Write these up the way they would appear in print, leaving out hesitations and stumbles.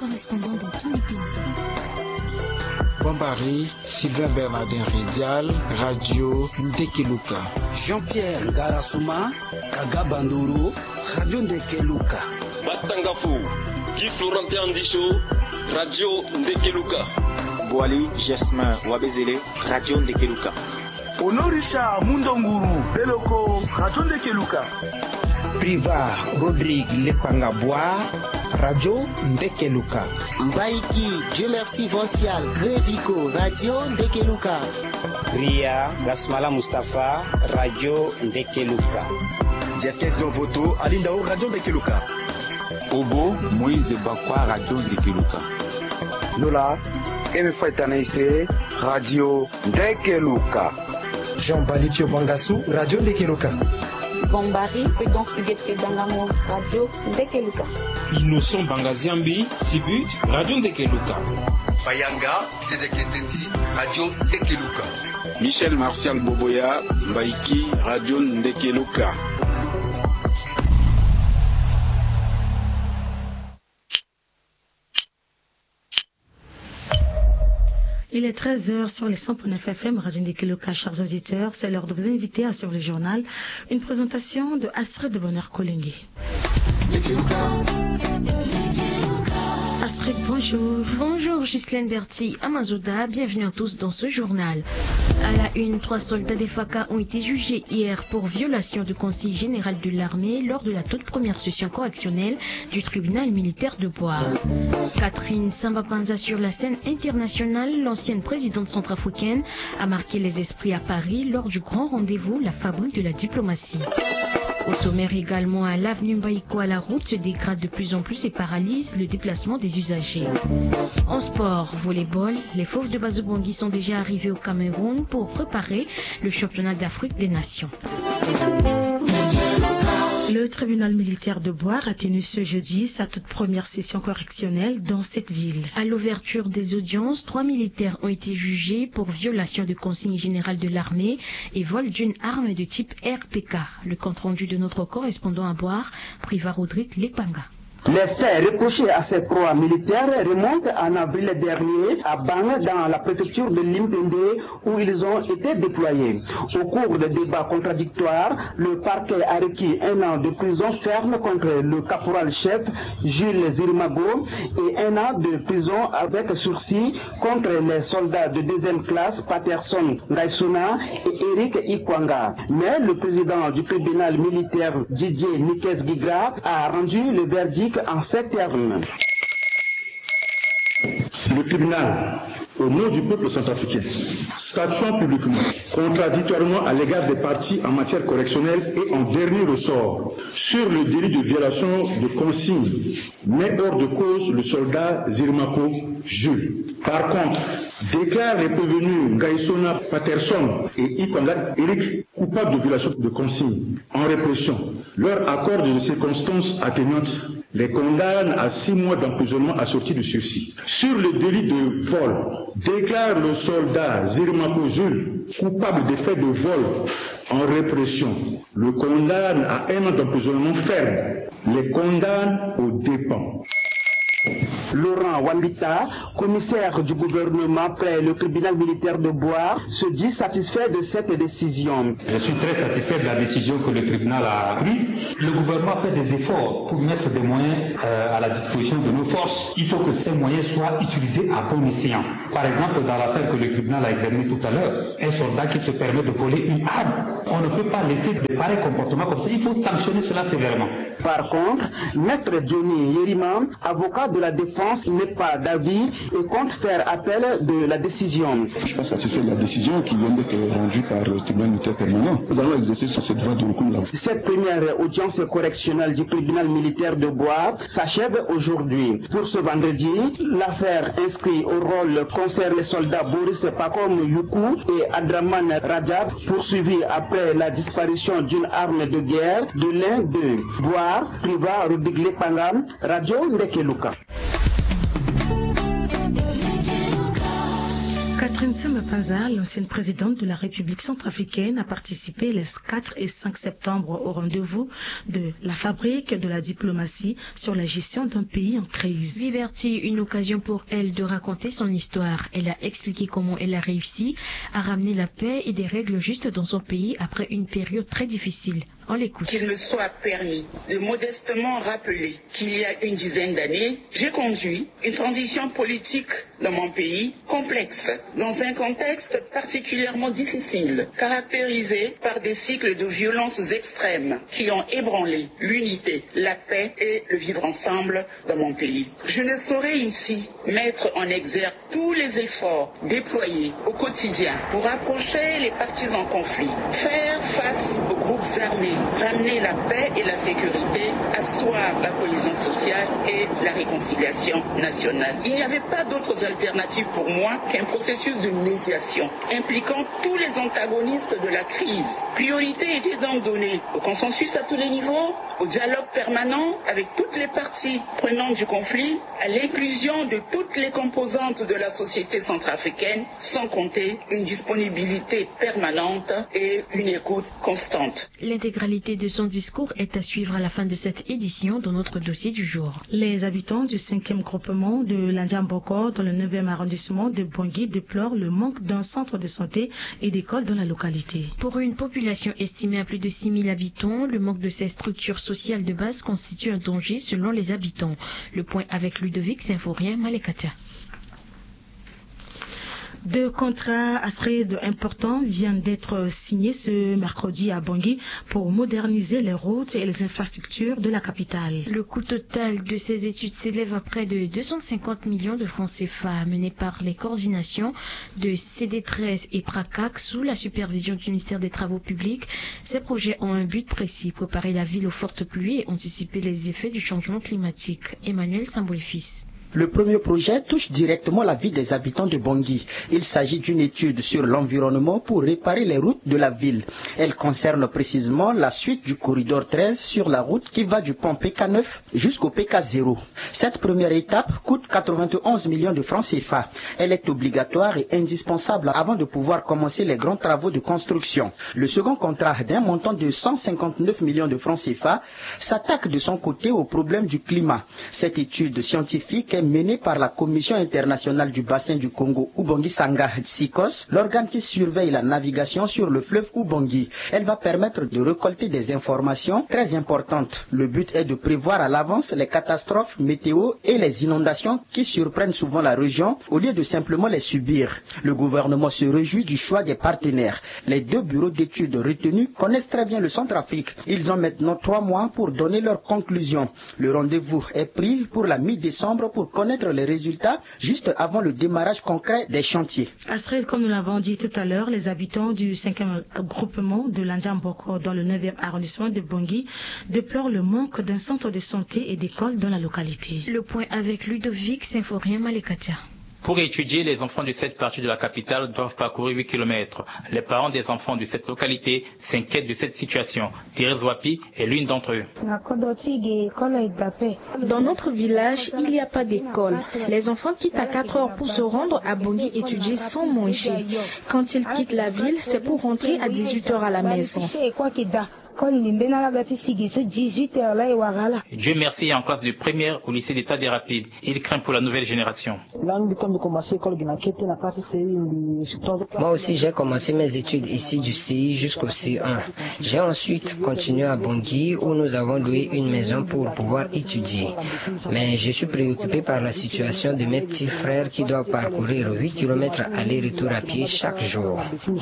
correspondants dans tous les pays. Bombari, Sylvain Bernardin Ridial, Radio Ndekeluka. Jean-Pierre Ngarasuma, Kaga Banduru, Radio Ndekeluka. Batangafu, Guy Florentin Andicho, Radio Ndekeluka. Boali Jasmin Wabezele, Radio Ndekeluka. Honorisha Mundonguru, Beloko, Radio Ndekeluka. Priva Rodrigue Lepangabwa, Radio Ndekeluka. Mbaiki Dieu merci Voncial Grévico, Radio Ndekeluka. Ria Gasmala Mustafa, Radio Ndekeluka. Jeskes Dovoto, Alindao, Radio Ndekeluka. Obo Moïse Bakwa, Radio Ndekeluka. Lola Emefetanaise, Radio Ndekeluka. Jean Balikio Bangassou, Radio Ndekeluka. Bombari, Pédon Fuguet Dangamo, Radio Ndekeluka. Innocent Bangaziambi, Sibut, Radio Ndekeluka. Bayanga, Tedeketeti, Radio Ndekeluka. Michel Martial Boboya, Mbaiki, Radio Ndekeluka. Il est 13h sur les 100.9 FM, Radio Ndekeluka, chers auditeurs. C'est l'heure de vous inviter à suivre le journal. Une présentation de Astrid de Bonheur Kolengue. Astrid, bonjour. Bonjour Ghislaine Berti, Amazouda, bienvenue à tous dans ce journal. À la une, 3 soldats des FACA ont été jugés hier pour violation de consigne générale de l'armée lors de la toute première session correctionnelle du tribunal militaire de Bois. Catherine Samba-Panza sur la scène internationale, l'ancienne présidente centrafricaine, a marqué les esprits à Paris lors du grand rendez-vous La Fabrique de la diplomatie. Au sommaire également, à l'avenue Mbaïko, la route se dégrade de plus en plus et paralyse le déplacement des usagers. En sport, volleyball, les Fauves de Bazobangui sont déjà arrivés au Cameroun pour préparer le championnat d'Afrique des Nations. Le tribunal militaire de Bois a tenu ce jeudi sa toute première session correctionnelle dans cette ville. À l'ouverture des audiences, 3 militaires ont été jugés pour violation de consigne générale de l'armée et vol d'une arme de type RPK. Le compte-rendu de notre correspondant à Bois, Priva Rodrigue Lepanga. Les faits reprochés à ces 3 militaires remontent en avril dernier à Bang, dans la préfecture de Limpende, où ils ont été déployés. Au cours de débats contradictoires, le parquet a requis 1 an de prison ferme contre le caporal-chef Jules Zirimago et 1 an de prison avec sursis contre les soldats de 2e classe Patterson Ngaisuna et Eric Ikwanga. Mais le président du tribunal militaire Didier Nikes Gigra a rendu le verdict en ces termes. Le tribunal, au nom du peuple centrafricain, statuant publiquement, contradictoirement à l'égard des parties en matière correctionnelle et en dernier ressort, sur le délit de violation de consignes, met hors de cause le soldat Zirimako Jules. Par contre, déclare les prévenus Ngaisona Patterson et Ikwanga Eric coupables de violation de consignes en répression. Leur accord de circonstances atténuantes les condamne à 6 mois d'emprisonnement assorti de sursis. Sur le délit de vol, déclare le soldat Zirimako Jules coupable des faits de vol en répression. Le condamne à 1 an d'emprisonnement ferme. Les condamne aux dépens. Laurent Wambita, commissaire du gouvernement près le tribunal militaire de Bois, se dit satisfait de cette décision. Je suis très satisfait de la décision que le tribunal a prise. Le gouvernement fait des efforts pour mettre des moyens à la disposition de nos forces. Il faut que ces moyens soient utilisés à bon escient. Par exemple, dans l'affaire que le tribunal a examinée tout à l'heure, un soldat qui se permet de voler une arme, on ne peut pas laisser de pareils comportements comme ça. Il faut sanctionner cela sévèrement. Par contre, Maître Johnny Yerima, avocat de la défense, n'est pas d'avis et compte faire appel de la décision. Je ne suis pas satisfait de la décision qui vient d'être rendue par le tribunal militaire permanent. Nous allons exercer sur cette voie de recours là. Cette première audience correctionnelle du tribunal militaire de Bois s'achève aujourd'hui. Pour ce vendredi, l'affaire inscrite au rôle concerne les soldats Boris Pakom Yuku et Adraman Rajab, poursuivis après la disparition d'une arme de guerre de l'un d'eux. Bois, Priva Rodrigue Lepanga, Radio Ndekeluka. Princem Panza, l'ancienne présidente de la République centrafricaine, a participé les 4 et 5 septembre au rendez-vous de la fabrique de la diplomatie sur la gestion d'un pays en crise. Liberty, une occasion pour elle de raconter son histoire. Elle a expliqué comment elle a réussi à ramener la paix et des règles justes dans son pays après une période très difficile. On l'écoute. Qu'il me soit permis de modestement rappeler qu'il y a une dizaine d'années, j'ai conduit une transition politique dans mon pays complexe, dans un contexte particulièrement difficile, caractérisé par des cycles de violences extrêmes qui ont ébranlé l'unité, la paix et le vivre ensemble dans mon pays. Je ne saurais ici mettre en exergue tous les efforts déployés au quotidien pour rapprocher les parties en conflit, faire face aux groupes armés, ramener la paix et la sécurité, asseoir la cohésion sociale et la réconciliation nationale. Il n'y avait pas d'autres alternatives pour moi qu'un processus de médiation impliquant tous les antagonistes de la crise. Priorité était donc donnée au consensus à tous les niveaux, au dialogue permanent avec toutes les parties prenantes du conflit, à l'inclusion de toutes les composantes de la société centrafricaine, sans compter une disponibilité permanente et une écoute constante. L'intégralité de son discours est à suivre à la fin de cette édition dans notre dossier du jour. Les habitants du 5e groupement de l'Andiamboko dans le 9e arrondissement de Bangui déplorent le manque d'un centre de santé et d'école dans la localité. Pour une population estimée à plus de 6 000 habitants, le manque de ces structures sociales de base constitue un danger selon les habitants. Le point avec Ludovic Symphorien Malekatia. 2 contrats ASRED importants viennent d'être signés ce mercredi à Bangui pour moderniser les routes et les infrastructures de la capitale. Le coût total de ces études s'élève à près de 250 millions de francs CFA, menées par les coordinations de CD13 et PRACAC sous la supervision du ministère des Travaux publics. Ces projets ont un but précis, préparer la ville aux fortes pluies et anticiper les effets du changement climatique. Emmanuel Samboy-Fils. Le premier projet touche directement la vie des habitants de Bangui. Il s'agit d'une étude sur l'environnement pour réparer les routes de la ville. Elle concerne précisément la suite du corridor 13 sur la route qui va du pont PK9 jusqu'au PK0. Cette première étape coûte 91 millions de francs CFA. Elle est obligatoire et indispensable avant de pouvoir commencer les grands travaux de construction. Le second contrat d'un montant de 159 millions de francs CFA s'attaque de son côté au problème du climat. Cette étude scientifique est menée par la Commission internationale du bassin du Congo Ubangi Sanga Tsikos, l'organe qui surveille la navigation sur le fleuve Ubangi. Elle va permettre de récolter des informations très importantes. Le but est de prévoir à l'avance les catastrophes météo et les inondations qui surprennent souvent la région au lieu de simplement les subir. Le gouvernement se réjouit du choix des partenaires. Les 2 bureaux d'études retenus connaissent très bien le Centrafrique. Ils ont maintenant 3 mois pour donner leurs conclusions. Le rendez-vous est pris pour la mi-décembre pour connaître les résultats juste avant le démarrage concret des chantiers. Astrid, comme nous l'avons dit tout à l'heure, les habitants du 5e groupement de l'Andiamboko dans le 9e arrondissement de Bangui déplorent le manque d'un centre de santé et d'école dans la localité. Le point avec Ludovic Symphorien Malekatia. Pour étudier, les enfants de cette partie de la capitale doivent parcourir 8 km. Les parents des enfants de cette localité s'inquiètent de cette situation. Thérèse Wapi est l'une d'entre eux. Dans notre village, il n'y a pas d'école. Les enfants quittent à 4 heures pour se rendre à Bangui étudier sans manger. Quand ils quittent la ville, c'est pour rentrer à 18 heures à la maison. Dieu merci est en classe de première au lycée d'État des Rapides. Il craint pour la nouvelle génération. Moi aussi, j'ai commencé mes études ici du CI jusqu'au C1. J'ai ensuite continué à Bangui où nous avons loué une maison pour pouvoir étudier. Mais je suis préoccupé par la situation de mes petits frères qui doivent parcourir 8 km aller-retour à pied chaque jour.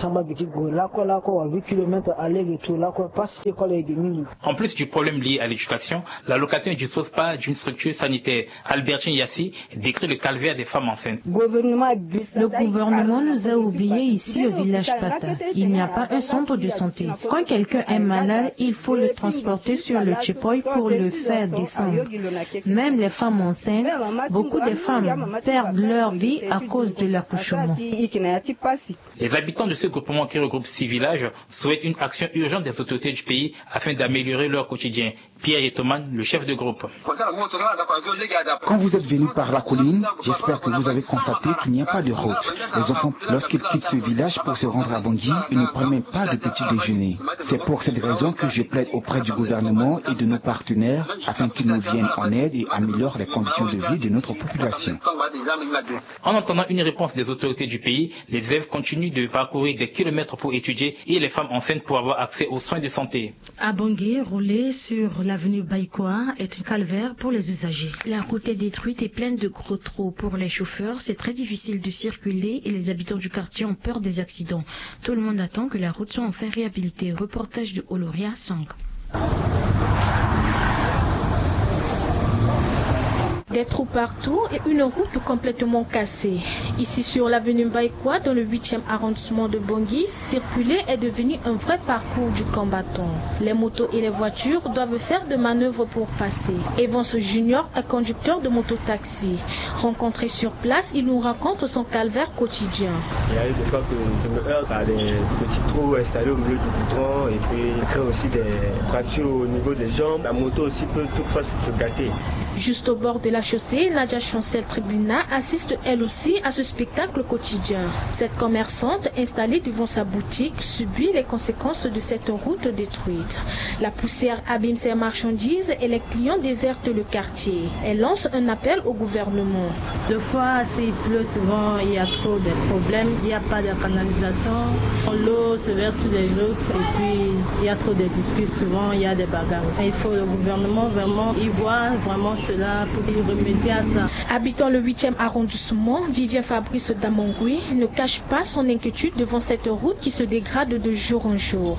En plus du problème lié à l'éducation, la localité ne dispose pas d'une structure sanitaire. Albertine Yassi décrit le calvaire des femmes enceintes. Le gouvernement nous a oubliés ici au village Pata. Il n'y a pas un centre de santé. Quand quelqu'un est malade, il faut le transporter sur le Tchipoy pour le faire descendre. Même les femmes enceintes, beaucoup de femmes perdent leur vie à cause de l'accouchement. Les habitants de ce groupement qui regroupe 6 villages souhaitent une action urgente des autorités du pays pays afin d'améliorer leur quotidien. Pierre Yetoman, le chef de groupe. Quand vous êtes venu par la colline, j'espère que vous avez constaté qu'il n'y a pas de route. Les enfants, lorsqu'ils quittent ce village pour se rendre à Bangui, ils ne prennent même pas de petit déjeuner. C'est pour cette raison que je plaide auprès du gouvernement et de nos partenaires afin qu'ils nous viennent en aide et améliorent les conditions de vie de notre population. En entendant une réponse des autorités du pays, les élèves continuent de parcourir des kilomètres pour étudier et les femmes enceintes pour avoir accès aux soins de santé. À Bangui, rouler sur l'avenue Baïkoa est un calvaire pour les usagers. La route est détruite et pleine de gros trous. Pour les chauffeurs, c'est très difficile de circuler et les habitants du quartier ont peur des accidents. Tout le monde attend que la route soit enfin réhabilitée. Reportage de Oloria Sang. Des trous partout et une route complètement cassée. Ici sur l'avenue Baïkoa, dans le 8e arrondissement de Bangui, circuler est devenu un vrai parcours du combattant. Les motos et les voitures doivent faire des manœuvres pour passer. Evans Junior est conducteur de mototaxi. Rencontré sur place, il nous raconte son calvaire quotidien. Il y a eu des fois que je me heurte à des petits trous installés au milieu du goudron et puis il crée aussi des fractures au niveau des jambes. La moto aussi peut toutefois se gâter. Juste au bord de la chaussée, Nadia Chancel Tribuna assiste elle aussi à ce spectacle quotidien. Cette commerçante installée devant sa boutique subit les conséquences de cette route détruite. La poussière abîme ses marchandises et les clients désertent le quartier. Elle lance un appel au gouvernement. Deux fois, s'il pleut souvent, il y a trop de problèmes. Il n'y a pas de canalisation. L'eau se verse sur les autres et puis il y a trop de disputes. Souvent, il y a des bagarres. Il faut le gouvernement vraiment y voir vraiment cela pour y remédier à ça. Habitant le 8e arrondissement, Vivien Fabrice Damongui ne cache pas son inquiétude devant cette route qui se dégrade de jour en jour.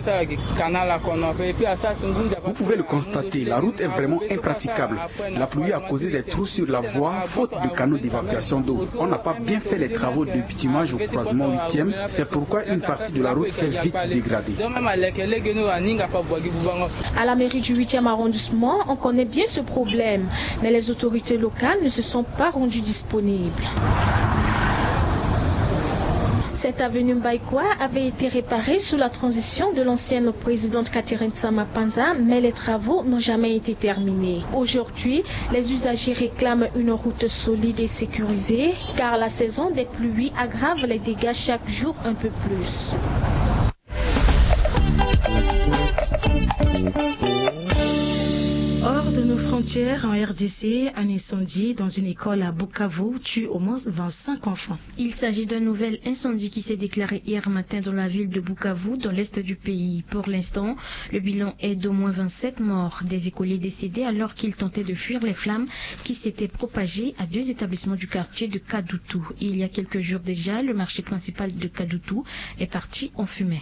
Vous pouvez le constater, la route est vraiment impraticable. La pluie a causé des trous sur la voie, faute de canaux d'évacuation d'eau. On n'a pas bien fait les travaux de bitumage au croisement 8e, c'est pourquoi une partie de la route s'est vite dégradée. À la mairie du 8e arrondissement, on connaît bien ce problème, mais les autorités locales ne se sont pas rendues disponibles. Cette avenue Baïkoa avait été réparée sous la transition de l'ancienne présidente Catherine Samapanza, mais les travaux n'ont jamais été terminés. Aujourd'hui, les usagers réclament une route solide et sécurisée, car la saison des pluies aggrave les dégâts chaque jour un peu plus. Hors de nos frontières, en RDC, un incendie dans une école à Bukavu tue au moins 25 enfants. Il s'agit d'un nouvel incendie qui s'est déclaré hier matin dans la ville de Bukavu, dans l'est du pays. Pour l'instant, le bilan est d'au moins 27 morts, des écoliers décédés alors qu'ils tentaient de fuir les flammes qui s'étaient propagées à 2 établissements du quartier de Kadutu. Il y a quelques jours déjà, le marché principal de Kadutu est parti en fumée.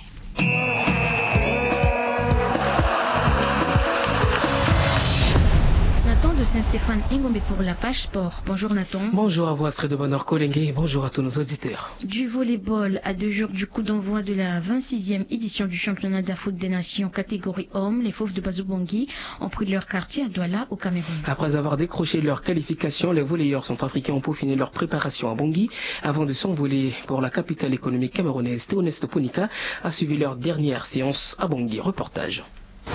Nathan de Saint-Stéphane Ingombe pour la page sport. Bonjour Nathan. Bonjour à vous Astrid de Bonheur Kolengue et bonjour à tous nos auditeurs. Du volleyball à 2 jours du coup d'envoi de la 26e édition du championnat d'Afrique des Nations catégorie hommes, les Fauves de Bazou-Bangui ont pris leur quartier à Douala au Cameroun. Après avoir décroché leur qualification, les volleyeurs centrafricains ont peaufiné leur préparation à Bangui avant de s'envoler pour la capitale économique camerounaise. Théoneste Ponika a suivi leur dernière séance à Bangui. Reportage.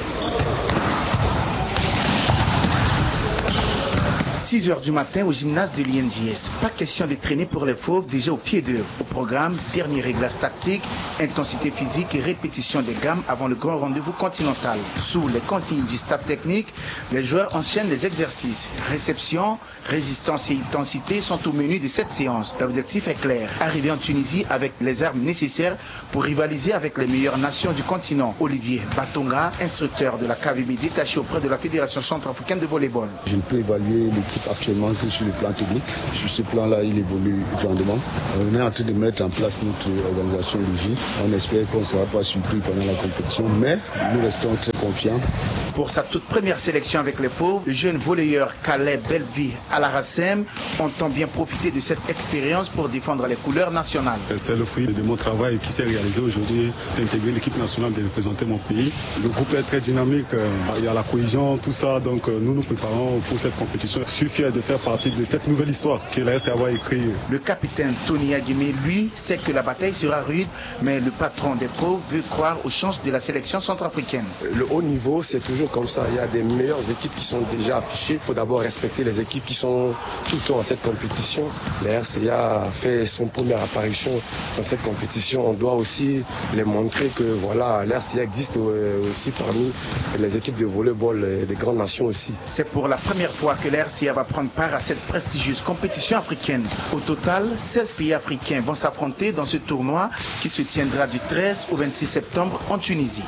6h du matin au gymnase de l'INJS. Pas question de traîner pour les fauves déjà au pied d'eux. Au programme, dernier réglage tactique, intensité physique et répétition des gammes avant le grand rendez-vous continental. Sous les consignes du staff technique, les joueurs enchaînent les exercices. Réception, résistance et intensité sont au menu de cette séance. L'objectif est clair, arriver en Tunisie avec les armes nécessaires pour rivaliser avec les meilleures nations du continent. Olivier Batonga, instructeur de la KVB détaché auprès de la Fédération centrafricaine de volleyball. Je ne peux évaluer l'équipe actuellement que sur le plan technique. Sur ce plan-là, il évolue grandement. On est en train de mettre en place notre organisation de jeu. On espère qu'on ne sera pas surpris pendant la compétition, mais nous restons très confiants Pour sa toute première sélection avec les Fauves, le jeune volleyeur Calais Belleville à la Racem entend bien profiter de cette expérience pour défendre les couleurs nationales. C'est le fruit de mon travail qui s'est réalisé aujourd'hui d'intégrer l'équipe nationale, de représenter mon pays. Le groupe est très dynamique, il y a la cohésion, tout ça, donc nous nous préparons pour cette compétition. Je suis fier de faire partie de cette nouvelle histoire que la RCA va écrire. Le capitaine Tony Aguimé, lui, sait que la bataille sera rude, mais le patron des Fauves veut croire aux chances de la sélection centrafricaine. Le haut niveau, c'est toujours comme ça. Il y a des meilleures équipes qui sont déjà affichées. Il faut d'abord respecter les équipes qui sont tout le temps dans cette compétition. La RCA fait son première apparition dans cette compétition. On doit aussi les montrer que voilà, la RCA existe aussi parmi les équipes de volleyball des grandes nations aussi. C'est pour la première fois que la RCA va prendre part à cette prestigieuse compétition africaine. Au total, 16 pays africains vont s'affronter dans ce tournoi qui se tiendra du 13 au 26 septembre en Tunisie.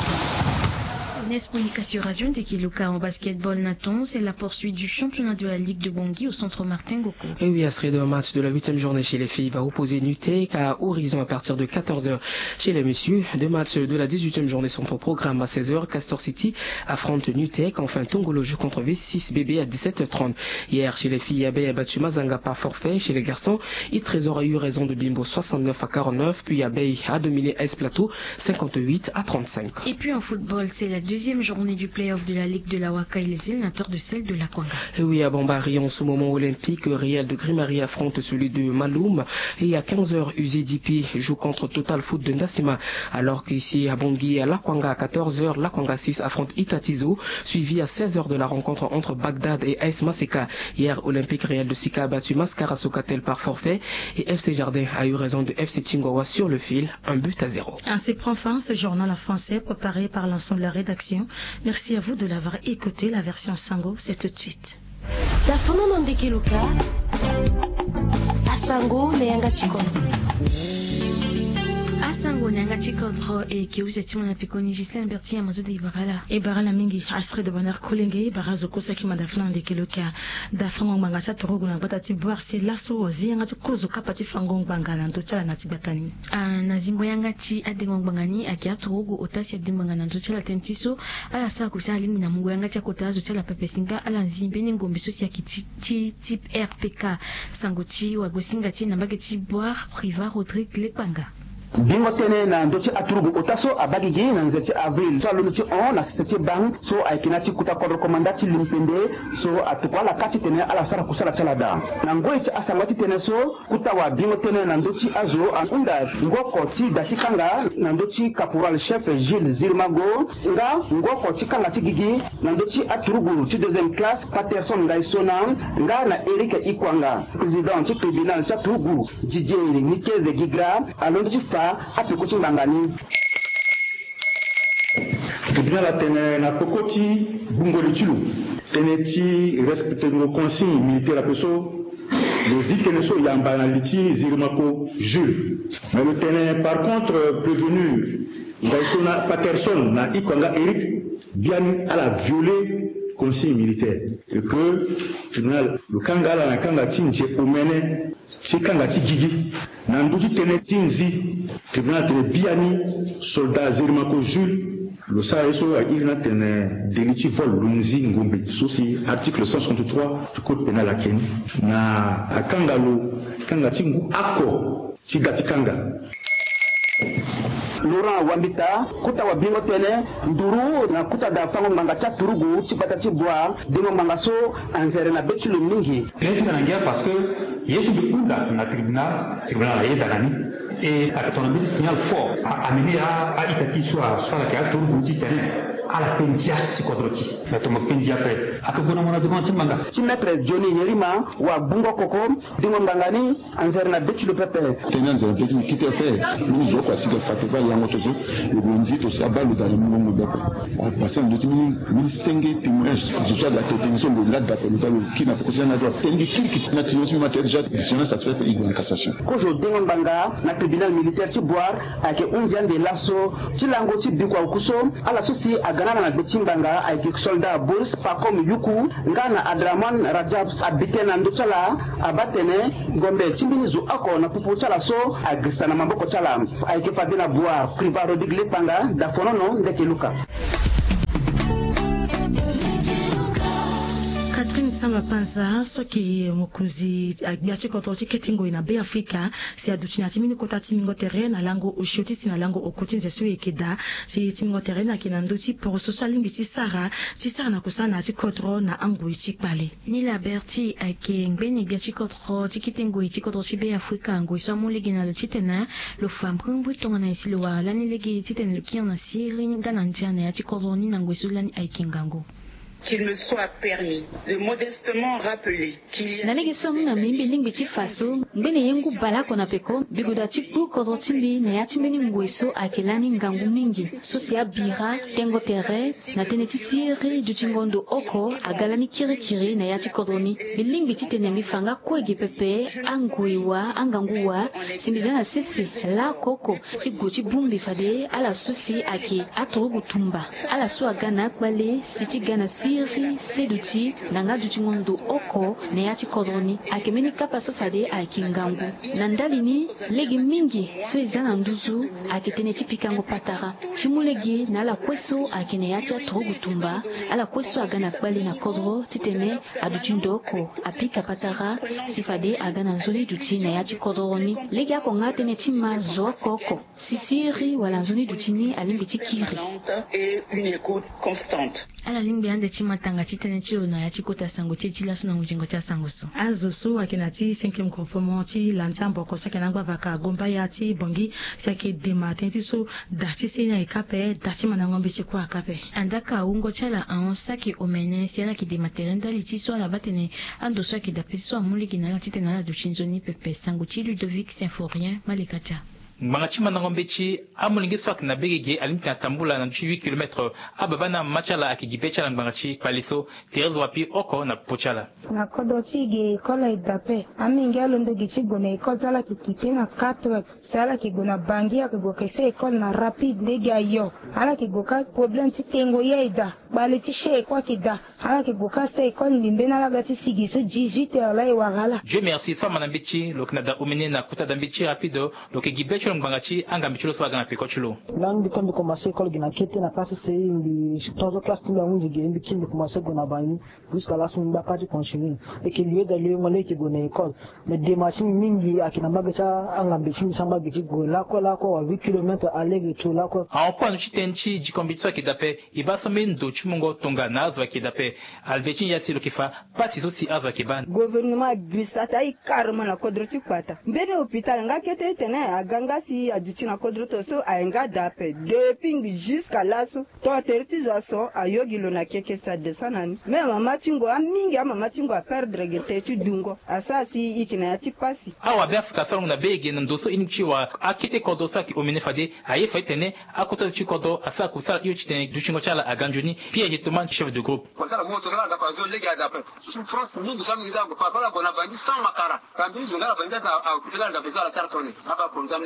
Communication Radio Ndekeluka en basketball Nathan, c'est la poursuite du championnat de la Ligue de Bangui au centre Martin Goko. Et oui, Astrid, un match de la 8e journée chez les filles va opposer Nutek à Horizon à partir de 14h. Chez les messieurs, 2 matchs de la 18e journée sont au programme à 16h. Castor City affronte Nutek, enfin Tongolo joue contre V6 BB à 17h30. Hier, chez les filles, Abeille a battu Mazanga par forfait. Chez les garçons, Trésor a eu raison de Bimbo 69 à 49, puis Abeille a dominé AS Plateau 58 à 35. Et puis en football, c'est la deuxième journée du play-off de la Ligue de la Waka et les éliminatoires de celle de la Kwanga. Et oui, à Bambari, en ce moment olympique, Real de Grimari affronte celui de Maloum. Et à 15h, UZDP joue contre Total Foot de Ndassima. Alors qu'ici, à Bangui, à la Kwanga, à 14h, la Kwanga 6 affronte Itatizo, suivi à 16h de la rencontre entre Bagdad et AS Maseka. Hier, Olympique Real de Sika a battu Mascara Sokatel par forfait et FC Jardin a eu raison de FC Tingowa sur le fil, 1-0. Ainsi prend fin ce journal en français préparé par l'ensemble de la rédaction. Merci à vous de l'avoir écouté. La version Sango, c'est tout de suite. Dafono Ndekeluka Asango Neanga Chikondo. Asango Neanga Chikondo et Kiuza Timona Pikoni Gislaine Berti Amazodi Barala. Et Barala Mingi, Astre de Bonheur Kolenge, Barazo Kosaki Madafna Ndekeluka, Dafango Mangasa Toroguna Batati Boarsi Lasso, Ziangati Kozo Kapati Fangong Bangana, Tochala Natibatani. Nazingo Yangati Adengong Bangani, Akia Torogo, Otasi Adimangana, Tochala Tentiso, Alasa Kusali Namungo Yangacha Kotazo, Tochala Papesinga, Alanzimbeni Ngombeso Siakiti, type RPK, Sangoti, Wagosingati, Nabagati Boar, Priva, Rodrigue, Lepanga. Bingo tene na ndochi aturugu otaso abagigi na nzeti avril so alunuchi on na seti bang so aikinachi kuta kodro komandati limpende so atukwala kati tene ala sara kusala chalada na ngoichi asangati tene so kuta wa bingo tene na ndochi azo unda ngoko ti datikanga na ndochi caporal chef Gilles Zirmago nga ngoko tikanga tigigi na ndochi aturugu ti deuxième classe Patterson Ngaisona nga na Eric Ikwanga président du tribunal cha Turugu DJ Nikeze Gigra alondochi apekuti mbangani tribunal atene na pokoti bungoli chulu teneti respecte nos consignes militaires à peso les iteneso yambana liti Zirmako Jules mais le tenait par contre prévenu Ngaisona Patterson na Ikwanga Eric bien à la violer consigne militaire et que tribunal le kangala na kanga tinje omene Chikanga Chigigi, Nanduji Tene Tinzi, tribunal Tene Biani, soldat Zirmako Jules, le Saeso a Irna Tene Deliti Vol Lunzi Ngombe, souci article 163 du code pénal à Kenya, na Akangalo, Kanga Chingu Ako, Chigatikanga. Laurent Wambita, kuta wa bingo tene, nduru na kuta da fango mangacha turugu, chipata chibwa, dingo mangaso, anzere na betu lumingi. Lève nangia parce que yesu de Oula na tribunal a yedanani et à ton ami signal fort a amené à Itati soit la kia turugu ti tene à la pendia ti kodroti na to pendia pe akagona mona devant manga ti maître Johnny Yerima wa bungo koko dingo mbangani anzere na betu le pepe tenanze betu kite pe nous au kwasi que fateba yango tozo le bonzi to sabalu dans le monde bako en passant de mini senge témoignage déjà de la détention de la date qui n'a pas posé na droit tendi kirki na tuyos mi matière déjà décision satisfaite et en cassation kojo dingo mbanga na tribunal militaire ti boire ake 11 de lasso ti lango ti bikwa kuso ala sosi agana na betimbanga ake soldat Boris Pakom Yuku ngana Adraman Rajab abitena ndochala abatene ngombe timbini zo ako na pupu chala so agrisana maboko chala ake fadina boire priva Rodrigue Lepanga da fonono Ndekeluka. Samba Panza soki mokunzi agbiachi kontroti ketingo ina be Afrika si aduchina timini kota timingo terrain alango oshoti sina lango okoti nzesu ekeda si timingo terrain akinanduti pour social limbiti Sara na kusana ti kotro na angu ichi pale ni la berti ake ngbeni biachi kotro tikitengo ichi kotro ti be Afrika ngo iso mo legina lo titena lo fambring butonga na isi lo wala ni legi titen lo kiana siri ngana njana ya ti kotro ni nango iso lani aikingango. Qu'il me soit permis de modestement rappeler qu'il y a nalegi som na mimbi lingbi ti faso ngene yengu balako na peko biguda ti ku kodro timbi na ya timbeni ngweso akelani ngangu mingi sosi ya bira tengo tere na tene ti siri du tingondo oko agalani kirikiri na ya ti kodroni bilingbi ti tene mifanga kwegi pepe anguiwa anganguwa simbizana sisi la koko ti go ti bumbi fade ala sosi ake atorugu tumba ala so agana kwale siti gana siri seduti nanga duti ngondo oko na yati kodroni akemeni kapa so fade akingangu nandalini legi mingi so izana nduzu akitene tipikango patara timulegi na la kweso akine yati atorugutumba ala kweso agana kwali na kodro titene aduti ndoko apika patara sifade agana nzoni duti na yati kodroni legi ako ngatene tima zo koko sisiri wala nzoni duti ni alimbi tikiri et une écoute constante. Ala limbi ande chimatanga chitene chilo na ya chikota sango chichila suna mujingo cha sango so. Azoso akinati 5e groupement ti lantambo ko sakena ngwa vaka gomba ya ti bongi sake dematin ti so dati senya ikape dati manangombe chiko akape. Andaka ungo chala aonsaki omene siala ki dematerenda litiso ala batene ando so ki dapeso amuli kinala titena la duchinzoni pepe sango chi Ludovic Symphorien Malikata. Mangachima na ngombechi amulingi swak na begege alimta tambula na 8 km ababana machala akigipecha na mbangachi paliso Thérèse Wapi oko na pochala na kodoti ge kola idape aminga londo gichigo na ikozala kikipina 4 sala kigona bangia kigoka se ikol na rapide ndege ayo ala kigoka problem titengo yaida bale tishe kwa kida ala kigoka se ikol nimbena la gati sigiso 18 ala iwagala. Dieu merci so manambichi loknada umene na kuta dambichi rapido lokigipecha mbangachi anga michulo swaga na pekochulo langi kandi commencer école gina kete na classe c'est une toute classe timba mungi gembi kindi commencer gona bani jusqu'à la sumba kati continue et que lieu d'aller ngone ki gona école mais démarche mingi akina magacha anga mbichi samba gichi gola ko la ko 8 km aller retour la ko en quoi nous chitenchi jikombitso kidape ibaso mendo chumongo tonga nazo kidape albechi yasi lokifa pasi so si azwa kiban gouvernement bisata ikarma na kodroti kwata mbene hôpital ngakete tene aganga si aduti na kodroto so aenga dape depuis jusqu'à l'asso to tertizaso ayogilo na keke sa desanani mais mama tingo amingi mama tingo a perdre gete dungo asasi ikina ya tipasi awa be Afrika salongo na bege na ndoso inchiwa akite kodo saki omene fade aye faitene akoto chikodo asa kusala iyo chitene duchingo chala aganjoni pia yetoman chef de groupe konsala mo tsala da pazo lega dape souffrance ni busam ngizango papa la bona bandi sans makara kambi zonga bandi ta akutela da betala sartone aba konzamna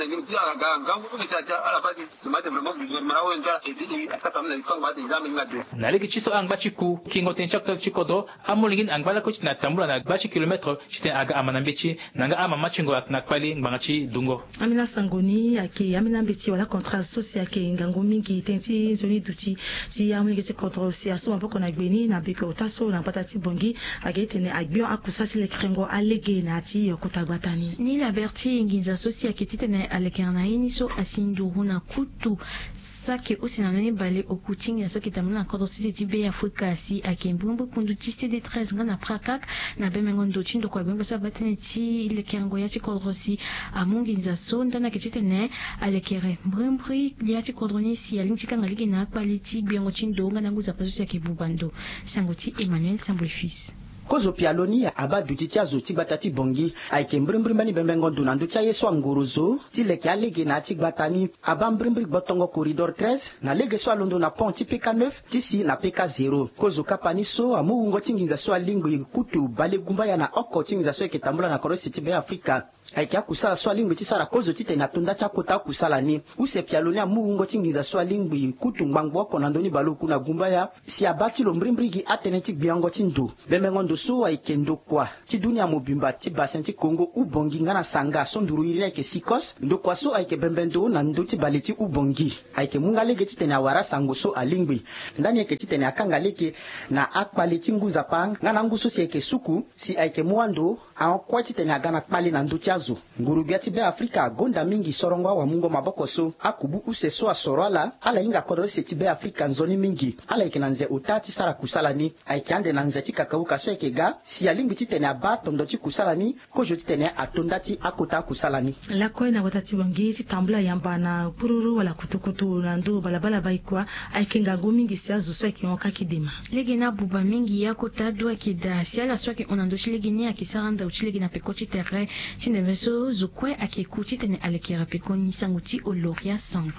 naleki chiso ang bachiku kingo tenchakto chikodo amulingin ang bala coach na tambula na bachi kilometro chiten aga amanambechi nanga ama machingo na kwali ngangachi dungo amina sangoni ake amina mbechi wala contrat social ake ngango mingi tenti zoni duti si amulingi ti contrat si asoma poko na gbeni na biko taso na patati bongi ake tene agbion akusasi le krengo alege na ti kotagbatani ni la berti ngiza social ake titene alekana iniso asinduru na kutu sake usinanani bale okuting ya soki tamuna kodo sisi be Afrika si akembumbu kundu chiste de 13 ngana prakak na bemengondo chindo kwa bembo sa batene ti lekengo ya ti kodo si amungi nza sonda na kitite ne alekere mbrembri ya ti kodo ni si alimchika ngaligi na quality biengo chindo ngana nguza paso ya kibubando sangoti Emmanuel Sambwe fils kozo pialoni aba dutiti azoti batati bongi aike mbrimbrimbani bembengo dunandu tia yeso ngorozo tileke alege na tigbatani aba mbrimbrimbri botongo corridor 13 na lege so alondo na pont PK9 tisi na PK0 kozo kapani so amuungo tinginza so alingbo kutu bale gumba ya na oko tinginza so eketambula na korosi tibe Afrika aikia kusala swalingwi tisara kozo tite na tunda cha kota kusala ni use pialonia muungo tingiza swalingwi kutungbangbo konandoni baluku na gumba ya si abati lombrimbrigi ateneti biango tindu bemengondo so aikendo kwa ti dunia mobimba ti basen ti Kongo ubongi ngana sanga sonduru irina ke sikos ndo kwa so aike bembendo na ndo ti baleti ubongi aike mungalege ti tene awara sango so alingwi ndani ke ti tene akangaleke na akpali ti nguza pang ngana nguso si aike suku si aike muando an kwa ti tene agana kpali na ndo ti azo ngurubia ti be Afrika gonda mingi sorongo wa mungo maboko so akubu use so asoroala ala inga kodro se ti be Afrika nzoni mingi ala ike nanze utati sara kusala ni aike ande nanze ti kakauka so ike ga si alingwi ti tene aba tondo ti kusala ni kojo ti tene atonda ti akota kusala ni la ko na watati wangi ti tambula yamba na pururu wala kutukutu na ndo balabala baikwa aike ngago mingi si azo so ike onka kidima legi na buba mingi ya kota do akida si ala so ike onando ti legi ni akisaranda uti legi na peko ti terre ti nemeso zukwe akiku ti tene alekera peko ni sangu ti oloria sank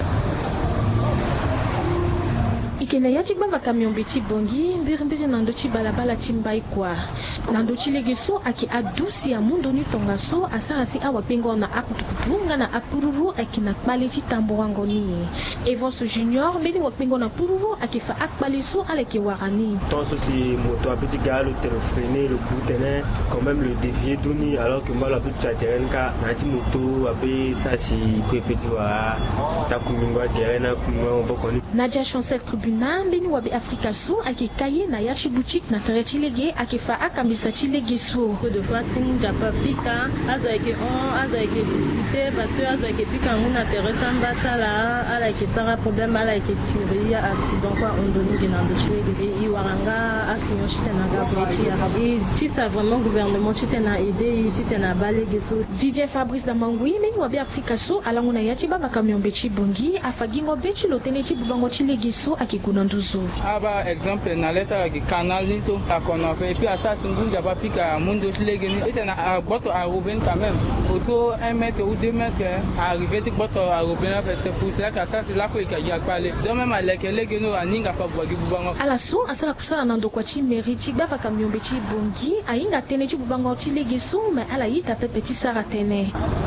ikena ya ti gbava camion beti bongi mbiri nando ti balabala ti mbai kwa nando ti lege so aki adusi ya mundo ni tonga so asara si awa pengo na akutukutu nga na apururu aki na kpali ti tambo wango ni Evans Junior mbeni wa pengo na pururu aki fa akpali so aleke warani tonso si moto a petit gars le freiner le bout tenait quand même le dévier doni alors que moi la petite sa terrain ka na ti moto abe sa si ko petit wa ta kumingwa terrain kumwa on bokoni Nadia Chancel Tribunal mbeni wa be Afrika so aki kaye na ya chi boutique na tere ti lege aki fa akambisa ti lege so de fois sin japa pika azo eke discuter parce que azo eke pika nguna tere samba sala ala eke sara problème ala eke tiri ya accident kwa ondoni genando chwege i waranga afinyo chitena gaboti ya i tisa vraiment gouvernement chitena aidé chitena balege so Didier Fabrice Damangui mbeni wa be Afrika so alanguna ya chi baba camion beti bongi afagingo beti lotene ti bubango ti lege so aki kuna nduzu aba exemple na leta ki canal so akona et puis assassin ngunja ba pika mundo ti lege ni etena boto a Ruben quand même auto 1 mètre ou 2 mètres arrivé ti boto a Ruben c'est pour cela que assassin la ko ikaji akpale donc même aleke lege no aninga fa bwagi bubango ala so asala kusala nando kwa ti mairie ti gbava camion beti bongi ainga tene ti bubango ti lege so mais ala yita pepe ti sara tene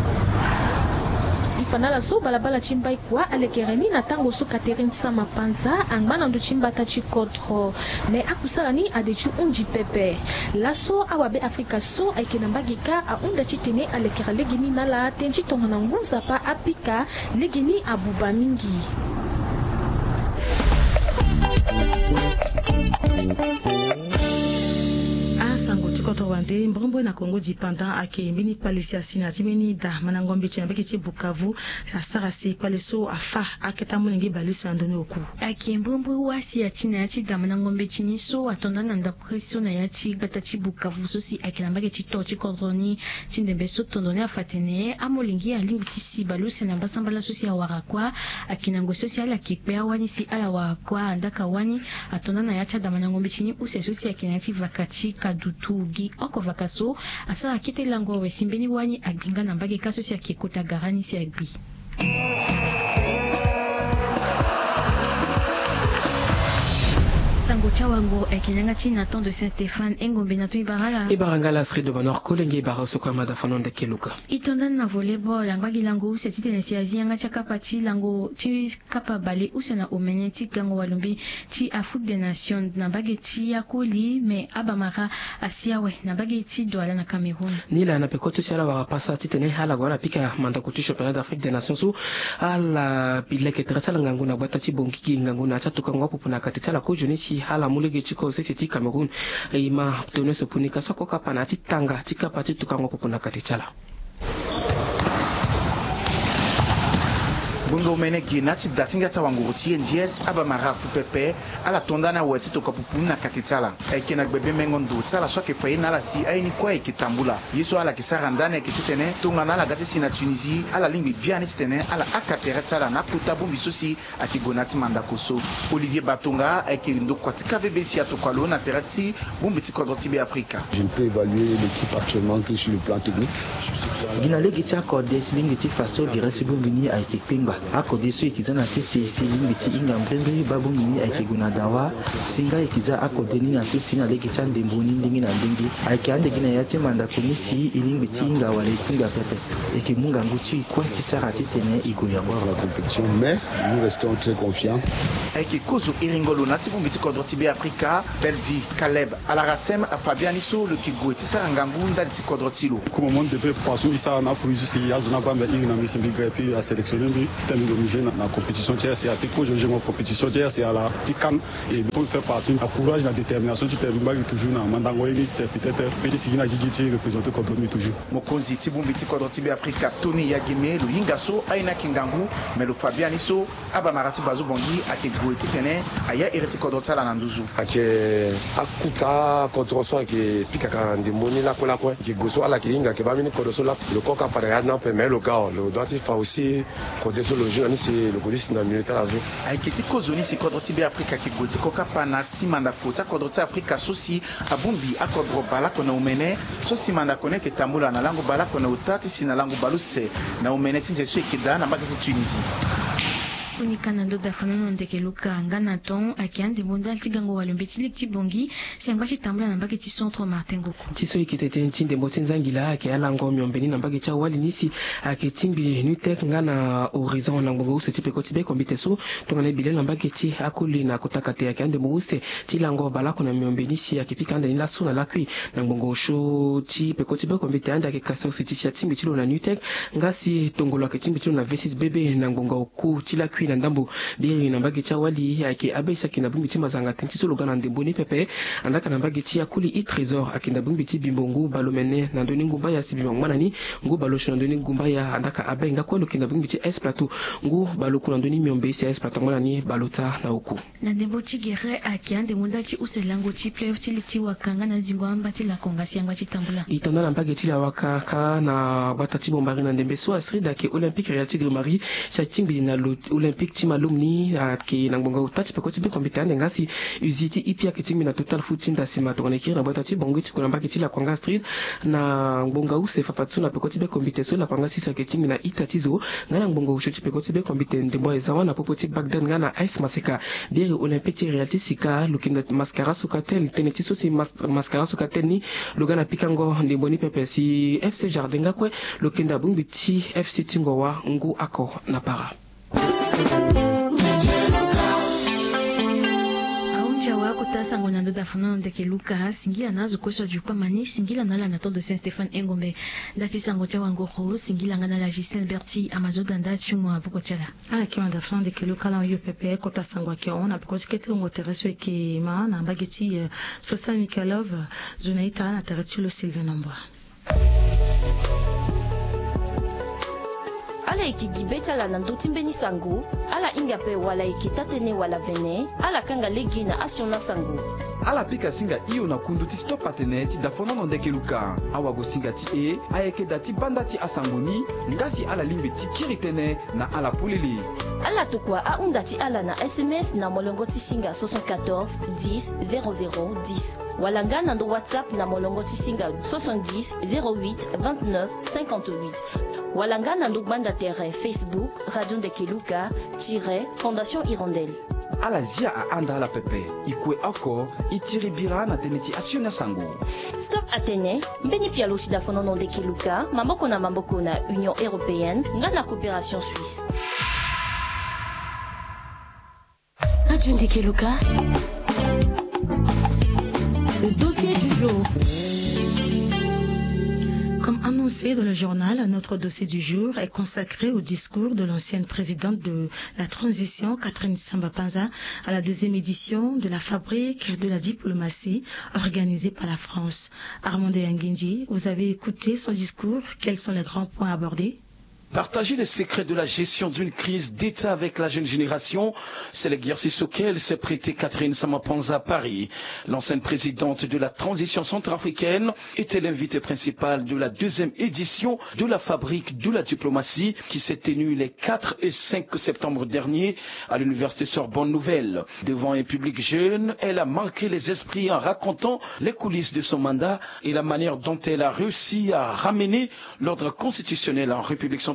ifanala so balabala ti mbai kwa alekereni na tango so Catherine Sama Panza angba na ndu ti mbata ti kodro me akusala ni ade ti undi pepe laso awa be Afrika so ayeke na mbage ka ahunda ti tene alekera lege ni na la ten ti tongana ngunza pa apika lege ni abuba mingi sango tikoto wande mbombo na Kongo dipendant ake mbini palisi asina timeni da manangombe ti nabeki ti Bukavu asara si paliso afa aketa munengi balusi andoni oku ake mbombo wasi atina ya ti da manangombe ti ni so atonda na ndapreso na ya ti gbata ti Bukavu so si ake na mbage ti to ti kodroni ti ndembe so tondoni afatene amolingi alingu ti si balusi na mbasambala so si awara kwa ake na ngoso si ala kekpe awani si ala wara kwa andaka wani atonda na ya ti da manangombe ti ni use so si ake na ti vakati kadu tugi oko vakaso asara kite lango we simbeni wani agbinga na mbage kaso si akikota garani si agbi sango chawango ekenyanga china ton de Saint-Stéphane engombe na to ibaranga la sri de bonheur kolenge baraso kwa mada fanonde keluka itonda na volleyball angba lango use ti tene si azianga chakapa ti lango ti kapa bale use na omene ti gango walumbi ti Afrique des Nations na bage ti yakoli me abamara asiawe na bage ti Douala na Cameroun nila na pekoto ti ala wara pasa ti tene hala wala pika manda ko ti championnat d'Afrique des Nations so ala bileke trasala ngangu na gbata ti bongiki ngangu na cha tukangwa popuna katiti ala ko joni ti hala mulege chiko zeti ti Cameroun ima tone so punika soko kapana ti tanga ti kapati tukango popuna katichala bungo meneki nati datinga ta wangu ti NGS aba mara fu pepe ala tondana wati to kapupuna katitsala ekena gbebe mengondo tsala so ke faina la si aini kwa ekitambula yiso ala kisara ndane ekitene tunga na la gati si na Tunisie ala lingbi bien tene ala akatera tsala na kuta bumbi sosi akigonati mandakoso Olivier Batonga ekindo kwatika VBC atokwalo na terati bumbi ti kodoti be Afrika. Je peux évaluer l'équipe actuellement sur le plan technique. Gina legi ti accordé lingi ti faso girati bumbini ayeke kpengba akode so ekiza na sisi limbiti inga mbrembe babungini aikiguna dawa singa ekiza akode ni na sisi na leki chande mbuni ndingi na ndingi aikiande gina yati manda kunisi ilimbiti inga wale kinga pepe ekimunga nguchi kwenti sarati tene igoyango la compétition, mais nous restons très confiants. Aiki Iringolo Natibu Mbiti Kodrotibe Africa, Belvi, Caleb, Alarasem, Fabianiso, le Kigo, Tissa Ngangunda, Tikodrotilo. Comme on devait passer, ça n'a pas eu à Zona Bamba, il n'a mis ses bigrepi à sélectionner, terminé de musée dans la compétition, c'est à Tico, je joue en compétition, c'est à la Tican, et pour faire partie, la courage, la détermination, tu termines toujours dans Mandangoïni, c'était peut-être Pédicina Gigiti, représenté comme toujours. Mokonzi, Tibu Mbiti Kodrotibe Africa, Tony Yagime, le Hingaso, Aina Kingangu, mais le Fabianiso, Abamarati Bazubongi, Akigo, Tikene, Aya Ereti Kodrotala Nanduzu. Ake Akuta Kodroso, qui pique à Ndimoni, la Kolakwe, qui gozo à la Kiringa, qui va venir Kodrosola, le Coca Parayana, mais le gars, le doigt fa aussi, Kodroso, le journaliste, le Kodis dans le militaire azul. Aiketi Kozoni, c'est Kodrotibe Africa, qui gozo Coca Panati, Mandakota, Kodroti Africa, Sosi, Abumbi, Akodro Balakona Umene, Sosi Mandakone, qui Tamula, Nalango Balakona Utati, Sinalango Baluse, Naumene, Tinsesu, qui dan, Nabaki Tunisie. Unikanando dafanano ndeke luka ngana ton akiande bondal tigango walumbeti lekti bongi siangbashi tambula nambake ti centre Martin Goku tiso ikitete ntinde mbotinzangila ake alango myombeni nambake cha wali nisi ake timbi nutek ngana horizon nangongo use tipe kotibe kombiteso tongane bile nambake ti akuli na kotakate akiande muse ti lango balako na myombeni si akipikanda nila suna lakui nangongo sho ti pe kotibe kombite ande ake kaso siti si timbi tilo na nutek ngasi tongolo ake timbi tilo na V6 bebe nangongo ku ti lakui na ndambo biri nambage cha wali ake abesa kina bumbiti mazanga tentiso logana ndemboni pepe andaka nambage ti akuli i trésor akinda bumbiti bimbongu balomene na ndoni ngumba ya sibi mangmanani ngu balosho na ndoni ngumba ya andaka abenga kwa lokinda bumbiti es plateau ngu baloku na ndoni myombe si es plateau ngwanani balota na uku na ndembo ti gere ake ande mundati uselango ti playoff ti liti wakanga na zingwa mbati la kongasi yangwa ti tambula itanda nambage ti la wakaka na batati bombari na ndembe so asrida ke olympique real tigre marie sa timbi na olympique ti malumni ke nangbonga utati pe koti be kombitane ngasi uziti ipia ke timbi na total foot nda sima to ne kira batati bongo ti kuna mbake ti la kwanga street na ngbonga use fafatu na pe koti be kombite so la kwanga sisa ke timbi na itatizo ngana ngbonga ushoti pe koti be kombite ndembo ezawa na popoti bagdan ngana ice maseka biere olympique ti reality sika lukinda mascara sukatel teneti so si mascara sukatel ni lugana pikango ndembo ni pepe si FC Jardin ngakwe lukinda bumbiti FC Tingowa ngu ako na para aunjawa kutasa ngonando dafanano ndeke luka singila nazo kweswa jukwa mani singila nala na de Saint-Stéphane Engombe ndati sango cha wangoro singila ngana la Gisèle Berti amazoda ndati mwa bukochala ala ki dafanano ndeke luka la UPP kotasa ngwa ki ona because kete ngo tereso ki ma na mbageti Sosta Mikalov zunaita na teretilo Sylvain Nombwa ala ikigibeta la nandoti mbeni sango ala inga pe wala ikitatene wala vene ala kanga legi na asiona sango ala pika singa iyo na kundu ti stop patene ti dafonano ndeke luka awago singa ti ayeke ti banda ti asangoni ngasi ala limbe ti kiri tene na ala pulili ala tokua aunda ti ala na SMS na molongo ti singa 74 10 00 10 wala nga na ndo WhatsApp na molongo ti singa 70 08 29 58 wala nga na ndo banda terrain Facebook Radio Ndeke Luka Fondation Hirondelle ala zia anda ala pepe ikue ako itiri bira na tene ti asiona sango Stop Atene mbeni pia lochi dafonono Ndeke Luka mamboko na Union Européenne nga na coopération suisse Radio Ndeke Luka le dossier du jour. Comme annoncé dans le journal, notre dossier du jour est consacré au discours de l'ancienne présidente de la transition, Catherine Samba-Panza, à la 2e édition de la Fabrique de la diplomatie organisée par la France. Armando Yanguindji, vous avez écouté son discours. Quels sont les grands points abordés? Partager les secrets de la gestion d'une crise d'État avec la jeune génération, c'est l'exercice auquel s'est prêtée Catherine Samba-Panza à Paris. L'ancienne présidente de la transition centrafricaine était l'invitée principale de la 2e édition de la Fabrique de la diplomatie qui s'est tenue les 4 et 5 septembre dernier à l'université Sorbonne Nouvelle. Devant un public jeune, elle a marqué les esprits en racontant les coulisses de son mandat et la manière dont elle a réussi à ramener l'ordre constitutionnel en République centrafricaine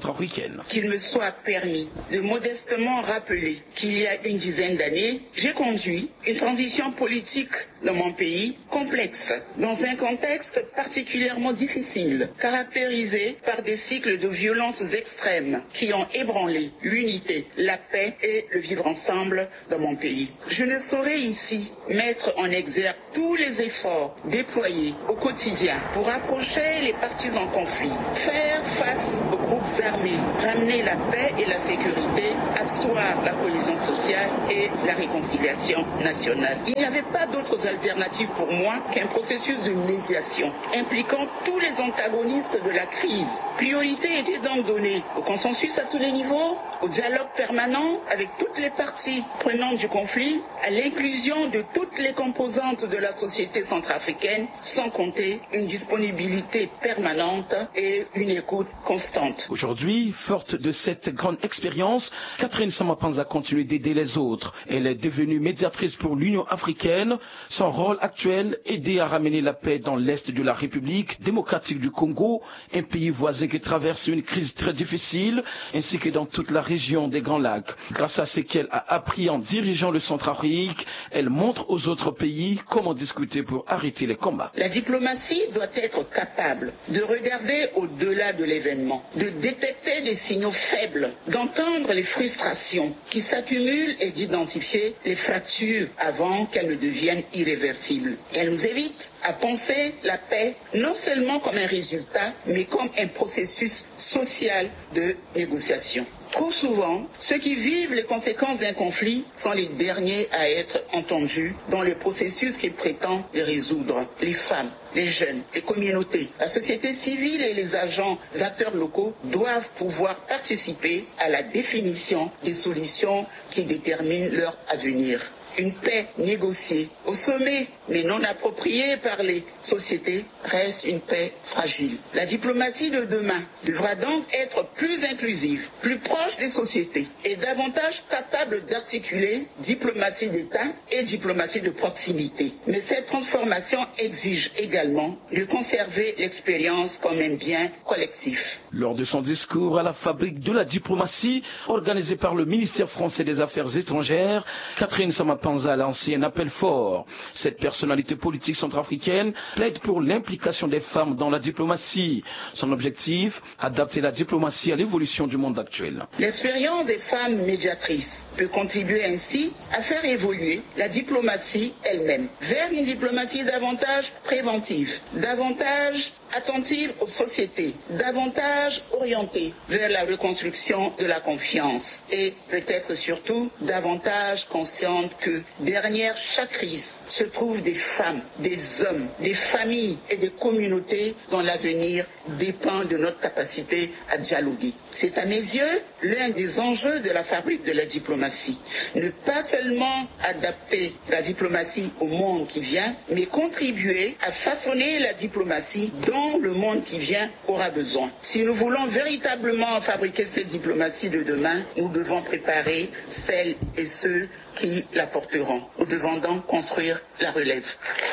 centrafricaine. Qu'il me soit permis de modestement rappeler qu'il y a une dizaine d'années, j'ai conduit une transition politique dans mon pays complexe, dans un contexte particulièrement difficile, caractérisé par des cycles de violences extrêmes qui ont ébranlé l'unité, la paix et le vivre ensemble dans mon pays. Je ne saurais ici mettre en exergue tous les efforts déployés au quotidien pour approcher les parties en conflit, faire face aux groupes armés, ramener la paix et la sécurité, asseoir la cohésion sociale et la réconciliation nationale. Il n'y avait pas d'autres alternatives pour moi qu'un processus de médiation impliquant tous les antagonistes de la crise. Priorité était donc donnée au consensus à tous les niveaux, au dialogue permanent avec toutes les parties prenantes du conflit, à l'inclusion de toutes les composantes de la société centrafricaine, sans compter une disponibilité permanente et une écoute constante. Aujourd'hui, forte de cette grande expérience, Catherine Samapanza continue d'aider les autres. Elle est devenue médiatrice pour l'Union africaine. Son rôle actuel, aider à ramener la paix dans l'Est de la République démocratique du Congo, un pays voisin qui traverse une crise très difficile, ainsi que dans toute la région des Grands Lacs. Grâce à ce qu'elle a appris en dirigeant le Centrafrique, elle montre aux autres pays comment discuter pour arrêter les combats. La diplomatie doit être capable de regarder au-delà de l'événement, de détecter des signaux faibles, d'entendre les frustrations qui s'accumulent et d'identifier les fractures avant qu'elles ne deviennent irréversibles. Elle nous évite à penser la paix non seulement comme un résultat, mais comme un processus social de négociation. Trop souvent, ceux qui vivent les conséquences d'un conflit sont les derniers à être entendus dans les processus qui prétendent les résoudre. Les femmes, les jeunes, les communautés, la société civile et les acteurs locaux doivent pouvoir participer à la définition des solutions qui déterminent leur avenir. Une paix négociée au sommet mais non appropriée par les sociétés reste une paix fragile. La diplomatie de demain devra donc être plus inclusive, plus proche des sociétés et davantage capable d'articuler diplomatie d'État et diplomatie de proximité. Mais cette transformation exige également de conserver l'expérience comme un bien collectif. Lors de son discours à la fabrique de la diplomatie, organisé par le ministère français des Affaires étrangères, Catherine Samapanza a lancé un appel fort. Cette personnalité politique centrafricaine plaide pour l'implication des femmes dans la diplomatie. Son objectif, adapter la diplomatie à l'évolution du monde actuel. L'expérience des femmes médiatrices peut contribuer ainsi à faire évoluer la diplomatie elle-même vers une diplomatie davantage préventive, davantage attentive aux sociétés, davantage orientée vers la reconstruction de la confiance et peut-être surtout davantage consciente que derrière chaque crise se trouvent des femmes, des hommes, des familles et des communautés dont l'avenir dépend de notre capacité à dialoguer. C'est à mes yeux l'un des enjeux de la fabrique de la diplomatie. Ne pas seulement adapter la diplomatie au monde qui vient, mais contribuer à façonner la diplomatie dont le monde qui vient aura besoin. Si nous voulons véritablement fabriquer cette diplomatie de demain, nous devons préparer celles et ceux qui la porteront. Nous devons donc construire la relève.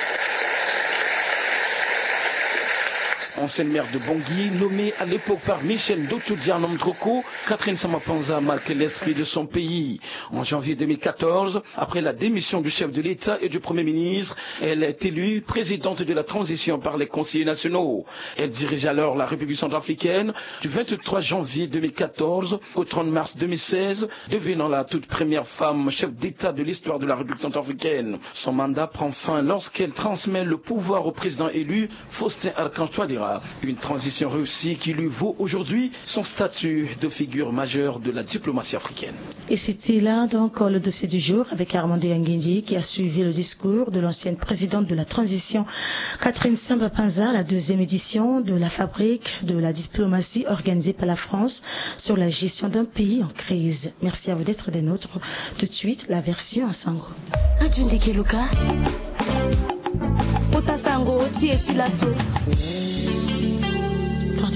Ancienne maire de Bangui, nommée à l'époque par Michel Doutou-Dianom Droko, Catherine Samapanza a marqué l'esprit de son pays. En janvier 2014, après la démission du chef de l'État et du Premier ministre, elle est élue présidente de la transition par les conseillers nationaux. Elle dirige alors la République centrafricaine du 23 janvier 2014 au 30 mars 2016, devenant la toute première femme chef d'État de l'histoire de la République centrafricaine. Son mandat prend fin lorsqu'elle transmet le pouvoir au président élu, Faustin Archange Touadéra. Une transition réussie qui lui vaut aujourd'hui son statut de figure majeure de la diplomatie africaine. Et c'était là donc le dossier du jour avec Armando Yangendi qui a suivi le discours de l'ancienne présidente de la transition Catherine Samapanza, la deuxième édition de la fabrique de la diplomatie organisée par la France sur la gestion d'un pays en crise. Merci à vous d'être des nôtres. Tout de suite, la version en sango.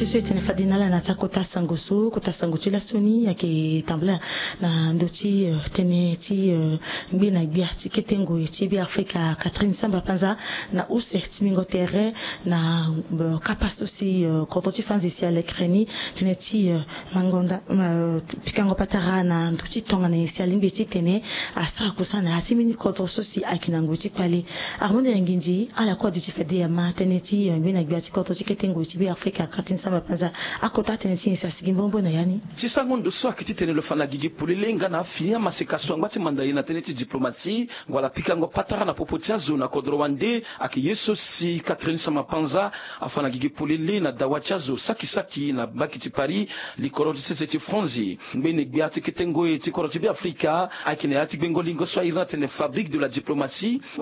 tiso etene fadinala na takota sangoso kota sangoto la soni yake tambla na ndoti tene ti ngina bia tiketengo ti bia Afrika Catherine Samba Panza na use timingo terre na kapaso si kototi fanzi si alekreni tene ti mangonda pikango patara na ndoti tonga ne si alimbi ti tene asa kusana atimini kotoso si akinango ti pale armonde ngindi ala kwa du ti fede ya ma tene ti ngina bia kototi ketengo ti bia Afrika Catherine Samba Panza akota tene ti sa sigimbombo na yani ti sangondo so akiti tene le fana gigi pulilenga na finia masekaso ngwati mandai na tene ti diplomatie ngwala pikango patara na popotia zona kodro wande aki yeso si Catherine Samba Panza afana gigi pulile na dawachazo saki na bakiti Paris likoro ti sese fronzi ngene biati ketengo ti koroti bi Afrika akine ati bengolingo so ira tene fabrique de la diplomatie